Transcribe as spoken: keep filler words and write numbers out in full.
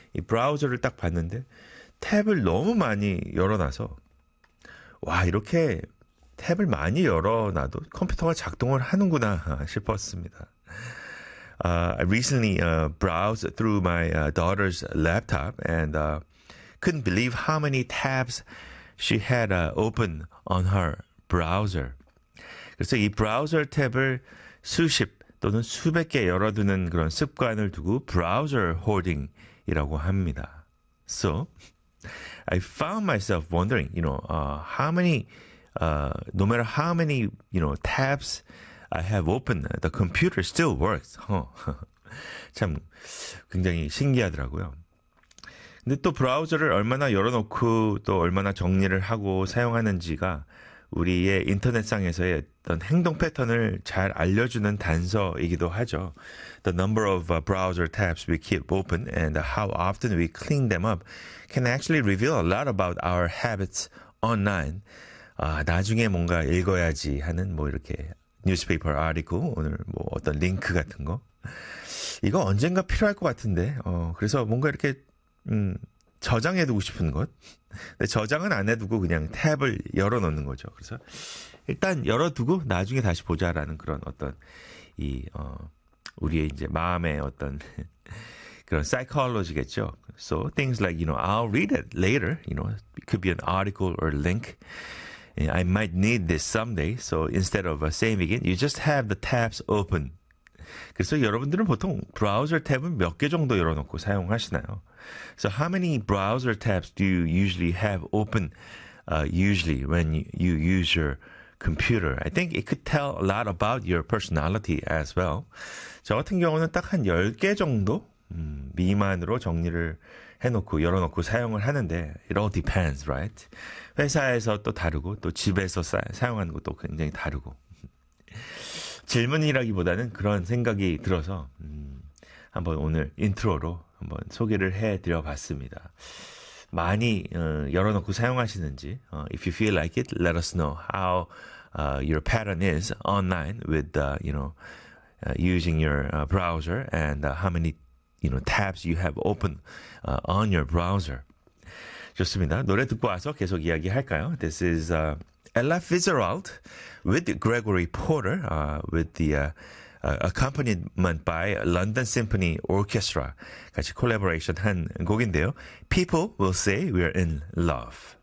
이 브라우저를 딱 봤는데 탭을 너무 많이 열어놔서 와 이렇게 탭을 많이 열어놔도 컴퓨터가 작동을 하는구나 싶었습니다. Uh, I recently uh, browsed through my uh, daughter's laptop and uh, couldn't believe how many tabs she had uh, open on her browser. 그래서 이 브라우저 탭을 수십 또는 수백 개 열어두는 그런 습관을 두고 browser hoarding이라고 합니다. So I found myself wondering, you know, uh, how many, uh, no matter how many, you know, tabs I have opened, the computer still works. Huh. 참 굉장히 신기하더라고요. 근데 또 브라우저를 얼마나 열어놓고 또 얼마나 정리를 하고 사용하는지가 우리의 인터넷상에서의 어떤 행동 패턴을 잘 알려주는 단서이기도 하죠. The number of uh, browser tabs we keep open and how often we clean them up can actually reveal a lot about our habits online. 아, 나중에 뭔가 읽어야지 하는 뭐 이렇게 뉴스페이퍼 아티클, 오늘 뭐 어떤 링크 같은 거. 이거 언젠가 필요할 것 같은데, 어, 그래서 뭔가 이렇게, 음, 저장해두고 싶은 것. 근데 저장은 안 해두고 그냥 탭을 열어놓는 거죠. 그래서 일단 열어두고 나중에 다시 보자라는 그런 어떤, 이, 어, 우리의 이제 마음의 어떤 그런 psychology겠죠. So things like, you know, I'll read it later, you know, it could be an article or link. I might need this someday. So instead of saving it, you just have the tabs open. 그래서 여러분들은 보통 브라우저 탭은 몇 개 정도 열어놓고 사용하시나요? So how many browser tabs do you usually have open uh, usually when you, you use your computer? I think it could tell a lot about your personality as well. 저 같은 경우는 딱 한 열 개 정도 음, 미만으로 정리를 해놓고 열어놓고 사용을 하는데 it all depends, right? 회사에서 또 다르고 또 집에서 사, 사용하는 것도 굉장히 다르고 질문이라기보다는 그런 생각이 들어서 음, 한번 오늘 인트로로 한번 소개를 해드려 봤습니다. 많이 어, 열어놓고 사용하시는지 uh, if you feel like it, let us know how uh, your pattern is online with uh, you know uh, using your uh, browser and uh, how many you know tabs you have open uh, on your browser. 좋습니다. 노래 듣고 와서 계속 이야기할까요? This is uh, Ella Fitzgerald with Gregory Porter uh, with the uh, uh, accompaniment by London Symphony Orchestra 같이 콜라보레이션 한 곡인데요. People will say we're in love.